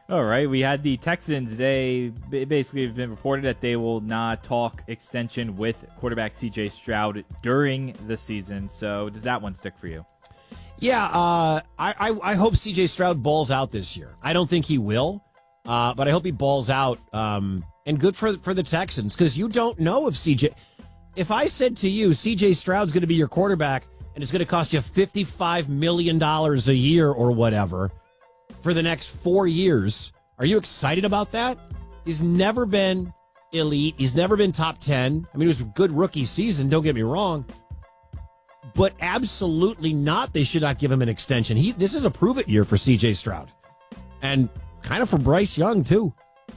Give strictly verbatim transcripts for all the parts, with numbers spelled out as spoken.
All right, we had the Texans. They basically have been reported that they will not talk extension with quarterback C J Stroud during the season. So does that one stick for you? Yeah, uh, I, I, I hope C J Stroud balls out this year. I don't think he will, uh, but I hope he balls out. Um, and good for for the Texans, because you don't know if C J. If I said to you, C J Stroud's going to be your quarterback and it's going to cost you fifty-five million dollars a year or whatever for the next four years, are you excited about that? He's never been elite. He's never been top ten. I mean, it was a good rookie season, don't get me wrong. But absolutely not. They should not give him an extension. He This is a prove-it year for C J Stroud. And kind of for Bryce Young, too.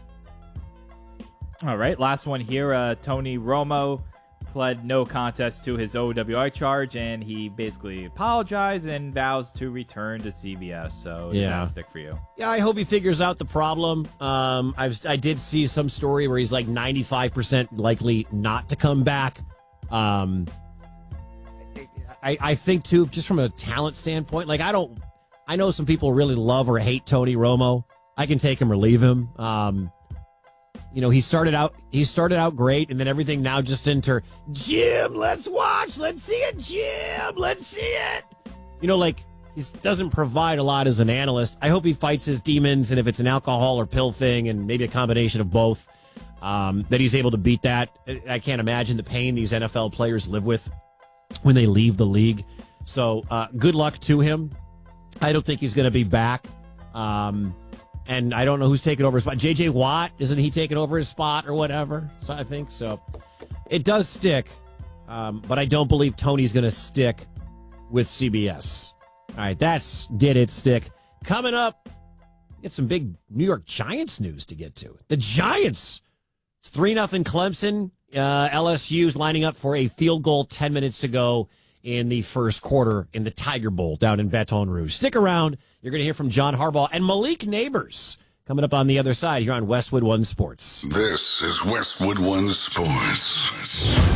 All right, last one here. Uh, Tony Romo pled no contest to his O W I charge, and he basically apologized and vows to return to C B S. So does Yeah. that stick for you? Yeah, I hope he figures out the problem. Um, I've, I did see some story where he's like ninety-five percent likely not to come back. Um, I, I think, too, just from a talent standpoint, like I don't, I know some people really love or hate Tony Romo. I can take him or leave him. Um, you know, he started out, he started out great, and then everything now just enter, Jim, let's watch, let's see it, Jim, let's see it. You know, like, he doesn't provide a lot as an analyst. I hope he fights his demons, and if it's an alcohol or pill thing, and maybe a combination of both, um, that he's able to beat that. I can't imagine the pain these N F L players live with when they leave the league. So uh, good luck to him. I don't think he's going to be back. Um, and I don't know who's taking over his spot. J J Watt, isn't he taking over his spot or whatever? So I think so. It does stick, um, but I don't believe Tony's going to stick with C B S. All right, that's Did It Stick. Coming up, get some big New York Giants news to get to. The Giants. It's three nothing Clemson. Uh, L S U's lining up for a field goal ten minutes to go in the first quarter in the Tiger Bowl down in Baton Rouge. Stick around. You're going to hear from John Harbaugh and Malik Neighbors coming up on the other side here on Westwood One Sports. This is Westwood One Sports.